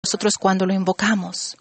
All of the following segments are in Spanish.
nosotros cuando lo invocamos.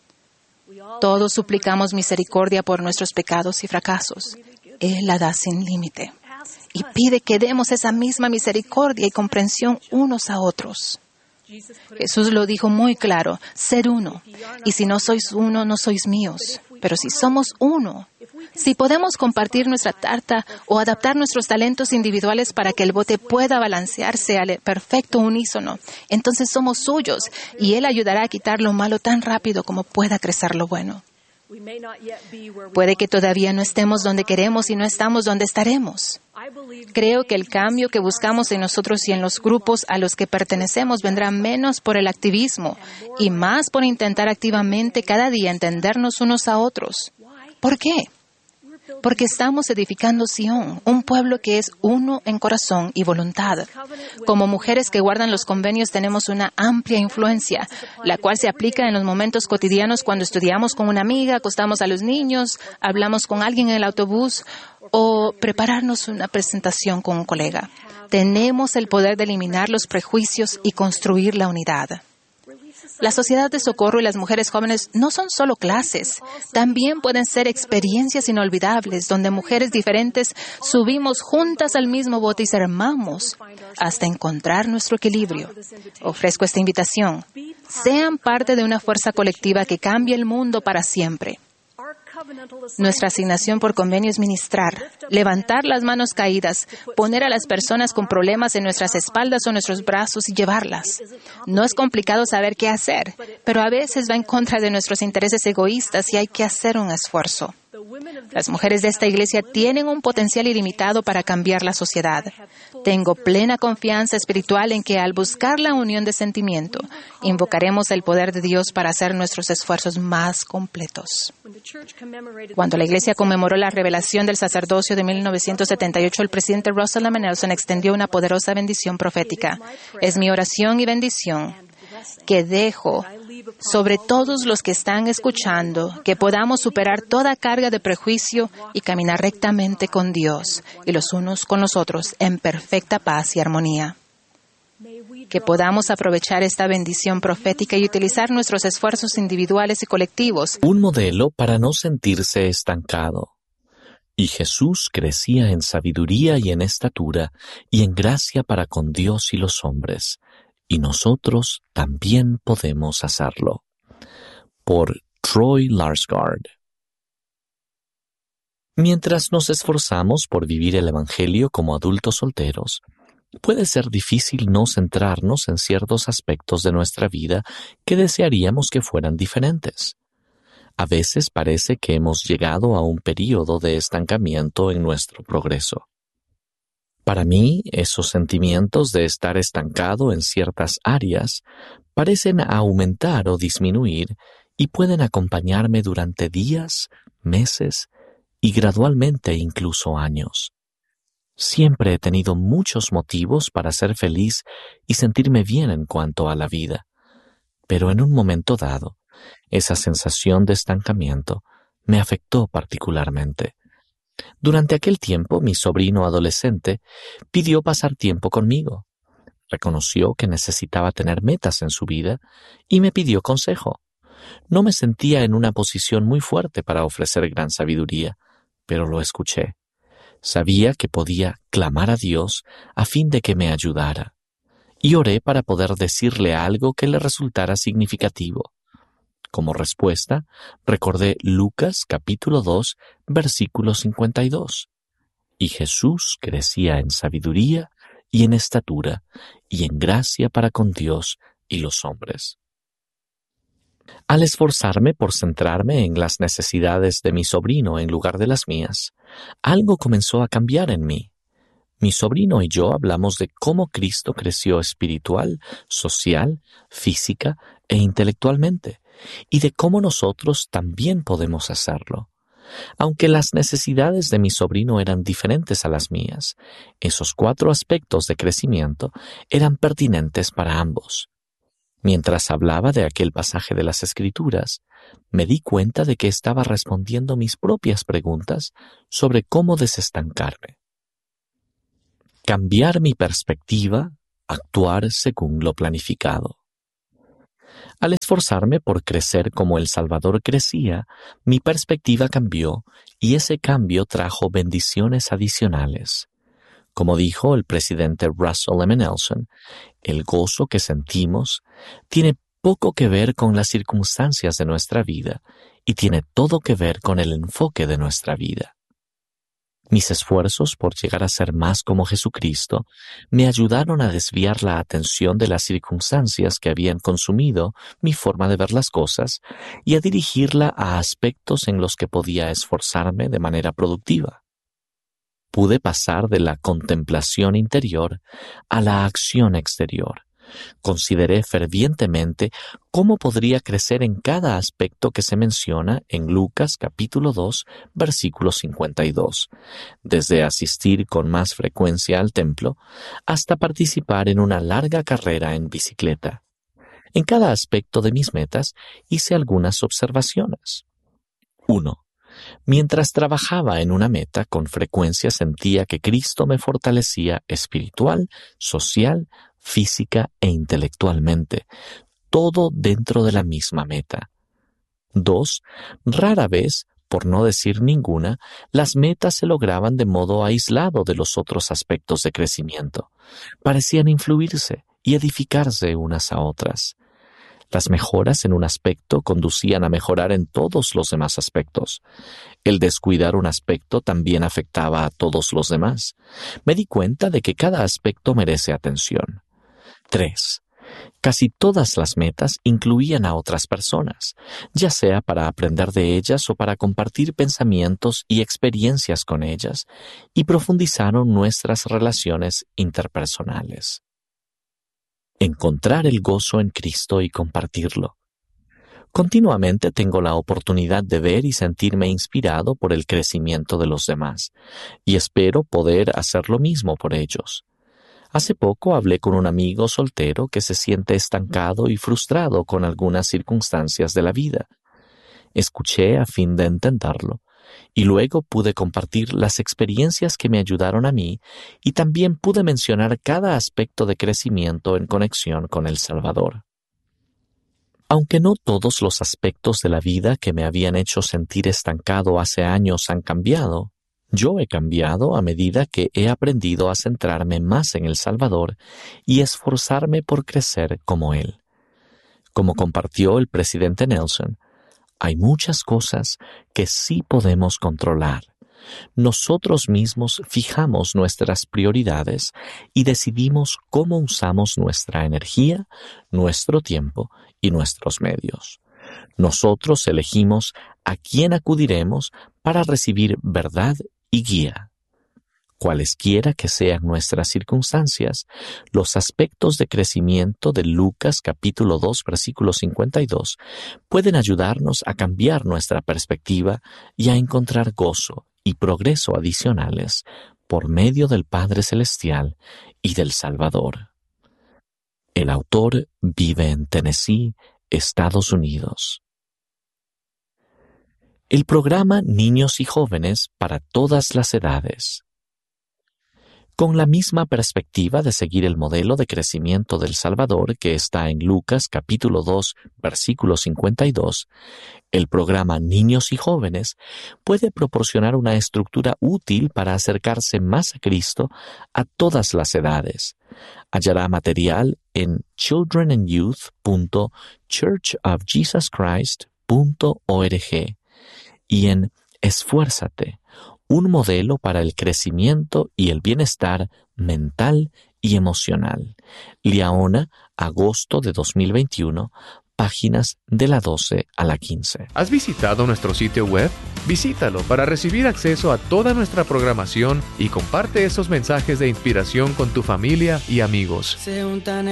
Todos suplicamos misericordia por nuestros pecados y fracasos. Él la da sin límite y pide que demos esa misma misericordia y comprensión unos a otros. Jesús lo dijo muy claro: ser uno. Y si no sois uno, no sois míos. Pero si somos uno, si podemos compartir nuestra tarta o adaptar nuestros talentos individuales para que el bote pueda balancearse al perfecto unísono, entonces somos suyos y Él ayudará a quitar lo malo tan rápido como pueda crecer lo bueno. Puede que todavía no estemos donde queremos y no estamos donde estaremos. Creo que el cambio que buscamos en nosotros y en los grupos a los que pertenecemos vendrá menos por el activismo y más por intentar activamente cada día entendernos unos a otros. ¿Por qué? Porque estamos edificando Sión, un pueblo que es uno en corazón y voluntad. Como mujeres que guardan los convenios tenemos una amplia influencia, la cual se aplica en los momentos cotidianos cuando estudiamos con una amiga, acostamos a los niños, hablamos con alguien en el autobús o prepararnos una presentación con un colega. Tenemos el poder de eliminar los prejuicios y construir la unidad. La sociedad de socorro y las mujeres jóvenes no son solo clases, también pueden ser experiencias inolvidables donde mujeres diferentes subimos juntas al mismo bote y se remamos hasta encontrar nuestro equilibrio. Ofrezco esta invitación: sean parte de una fuerza colectiva que cambie el mundo para siempre. Nuestra asignación por convenio es ministrar, levantar las manos caídas, poner a las personas con problemas en nuestras espaldas o nuestros brazos y llevarlas. No es complicado saber qué hacer, pero a veces va en contra de nuestros intereses egoístas y hay que hacer un esfuerzo. Las mujeres de esta iglesia tienen un potencial ilimitado para cambiar la sociedad. Tengo plena confianza espiritual en que al buscar la unión de sentimiento, invocaremos el poder de Dios para hacer nuestros esfuerzos más completos. Cuando la iglesia conmemoró la revelación del sacerdocio de 1978, el presidente Russell M. Nelson extendió una poderosa bendición profética. Es mi oración y bendición que dejo sobre todos los que están escuchando, que podamos superar toda carga de prejuicio y caminar rectamente con Dios y los unos con los otros en perfecta paz y armonía. Que podamos aprovechar esta bendición profética y utilizar nuestros esfuerzos individuales y colectivos. Un modelo para no sentirse estancado. Y Jesús crecía en sabiduría y en estatura y en gracia para con Dios y los hombres. Y nosotros también podemos hacerlo. Por Troy Larsgaard. Mientras nos esforzamos por vivir el Evangelio como adultos solteros, puede ser difícil no centrarnos en ciertos aspectos de nuestra vida que desearíamos que fueran diferentes. A veces parece que hemos llegado a un período de estancamiento en nuestro progreso. Para mí, esos sentimientos de estar estancado en ciertas áreas parecen aumentar o disminuir y pueden acompañarme durante días, meses y gradualmente incluso años. Siempre he tenido muchos motivos para ser feliz y sentirme bien en cuanto a la vida, pero en un momento dado, esa sensación de estancamiento me afectó particularmente. Durante aquel tiempo, mi sobrino adolescente pidió pasar tiempo conmigo. Reconoció que necesitaba tener metas en su vida y me pidió consejo. No me sentía en una posición muy fuerte para ofrecer gran sabiduría, pero lo escuché. Sabía que podía clamar a Dios a fin de que me ayudara, y oré para poder decirle algo que le resultara significativo. Como respuesta, recordé Lucas capítulo 2, versículo 52. Y Jesús crecía en sabiduría y en estatura y en gracia para con Dios y los hombres. Al esforzarme por centrarme en las necesidades de mi sobrino en lugar de las mías, algo comenzó a cambiar en mí. Mi sobrino y yo hablamos de cómo Cristo creció espiritual, social, física e intelectualmente, y de cómo nosotros también podemos hacerlo. Aunque las necesidades de mi sobrino eran diferentes a las mías, esos 4 aspectos de crecimiento eran pertinentes para ambos. Mientras hablaba de aquel pasaje de las Escrituras, me di cuenta de que estaba respondiendo mis propias preguntas sobre cómo desestancarme. Cambiar mi perspectiva, actuar según lo planificado. Al esforzarme por crecer como el Salvador crecía, mi perspectiva cambió y ese cambio trajo bendiciones adicionales. Como dijo el presidente Russell M. Nelson, el gozo que sentimos tiene poco que ver con las circunstancias de nuestra vida y tiene todo que ver con el enfoque de nuestra vida. Mis esfuerzos por llegar a ser más como Jesucristo me ayudaron a desviar la atención de las circunstancias que habían consumido mi forma de ver las cosas y a dirigirla a aspectos en los que podía esforzarme de manera productiva. Pude pasar de la contemplación interior a la acción exterior. Consideré fervientemente cómo podría crecer en cada aspecto que se menciona en Lucas capítulo 2, versículo 52, desde asistir con más frecuencia al templo hasta participar en una larga carrera en bicicleta. En cada aspecto de mis metas hice algunas observaciones. 1. Mientras trabajaba en una meta, con frecuencia sentía que Cristo me fortalecía espiritual, social, física e intelectualmente, todo dentro de la misma meta. 2. Rara vez, por no decir ninguna, las metas se lograban de modo aislado de los otros aspectos de crecimiento. Parecían influirse y edificarse unas a otras. Las mejoras en un aspecto conducían a mejorar en todos los demás aspectos. El descuidar un aspecto también afectaba a todos los demás. Me di cuenta de que cada aspecto merece atención. 3. Casi todas las metas incluían a otras personas, ya sea para aprender de ellas o para compartir pensamientos y experiencias con ellas, y profundizaron nuestras relaciones interpersonales. Encontrar el gozo en Cristo y compartirlo. Continuamente tengo la oportunidad de ver y sentirme inspirado por el crecimiento de los demás, y espero poder hacer lo mismo por ellos. Hace poco hablé con un amigo soltero que se siente estancado y frustrado con algunas circunstancias de la vida. Escuché a fin de entenderlo, y luego pude compartir las experiencias que me ayudaron a mí y también pude mencionar cada aspecto de crecimiento en conexión con el Salvador. Aunque no todos los aspectos de la vida que me habían hecho sentir estancado hace años han cambiado, yo he cambiado a medida que he aprendido a centrarme más en el Salvador y esforzarme por crecer como Él. Como compartió el presidente Nelson, hay muchas cosas que sí podemos controlar. Nosotros mismos fijamos nuestras prioridades y decidimos cómo usamos nuestra energía, nuestro tiempo y nuestros medios. Nosotros elegimos a quién acudiremos para recibir verdad y guía. Cualesquiera que sean nuestras circunstancias, los aspectos de crecimiento de Lucas capítulo 2 versículo 52 pueden ayudarnos a cambiar nuestra perspectiva y a encontrar gozo y progreso adicionales por medio del Padre Celestial y del Salvador. El autor vive en Tennessee, Estados Unidos. El programa Niños y Jóvenes para todas las edades. Con la misma perspectiva de seguir el modelo de crecimiento del Salvador que está en Lucas capítulo 2, versículo 52, el programa Niños y Jóvenes puede proporcionar una estructura útil para acercarse más a Cristo a todas las edades. Hallará material en childrenandyouth.churchofjesuschrist.org y en Esfuérzate, un modelo para el crecimiento y el bienestar mental y emocional. Liaona, agosto de 2021, páginas de la 12 a la 15. ¿Has visitado nuestro sitio web? Visítalo para recibir acceso a toda nuestra programación y comparte esos mensajes de inspiración con tu familia y amigos.